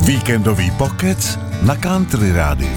Víkendový pokec na Country Rádiu.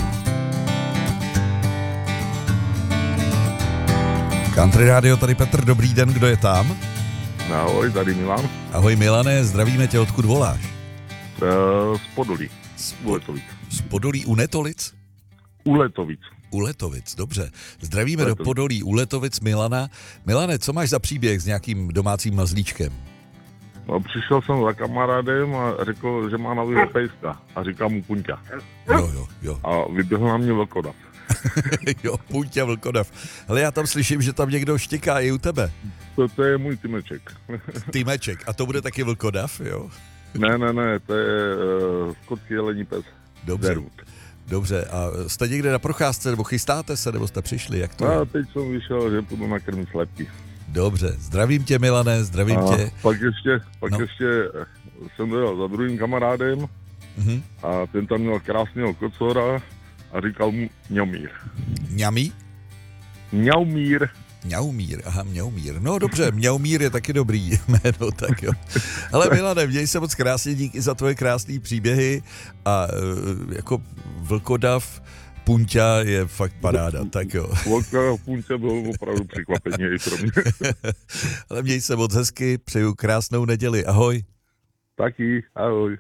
Country Radio, tady Petr, dobrý den, kdo je tam? Ahoj, tady Milan. Ahoj Milane, zdravíme tě, odkud voláš? Z Podolí. U Letovic. Z Podolí u Netolic? U Letovic. U Letovic, dobře. Zdravíme do Podolí u Letovic Milana. Milane, co máš za příběh s nějakým domácím mazlíčkem? No, přišel jsem za kamarádem a řekl, že má nového pejska. A říkám mu Punťa. Jo. A vyběhl na mě vlkodav. Jo, Punťa vlkodav. Ale já tam slyším, že tam někdo štěká i u tebe. To je můj Tymeček. Tymeček. A to bude taky vlkodav, jo? Ne, to je skotský jelení pes. Dobře, a jste někde na procházce, nebo chystáte se, nebo jste přišli, jak to je? A teď jsem vyšel, že půjdu nakrmit slepky. Dobře, zdravím tě Milane, zdravím tě. Pak ještě jsem dojel za druhým kamarádem a ten tam měl krásného kocora a říkal mu Mňaumír. Mňamí? Mňaumír. Mňaumír. No dobře, Mňaumír je taky dobrý jméno, tak jo. Ale Milane, měj se moc krásně, díky za tvoje krásné příběhy a jako vlkodav Punťa je fakt paráda, tak jo. Vlkodav Punťa byl opravdu překvapení i pro mě. Ale měj se moc hezky, přeju krásnou neděli, ahoj. Taky, ahoj.